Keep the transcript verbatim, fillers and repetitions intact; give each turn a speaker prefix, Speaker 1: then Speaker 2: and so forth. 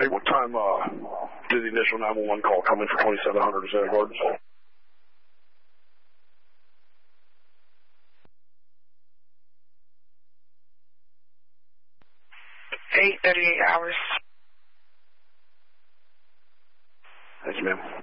Speaker 1: Hey, what time uh, did the initial nine one one call come in for twenty-seven hundred Santa Gardens?
Speaker 2: Eight thirty-eight hours.
Speaker 1: Thank you, ma'am.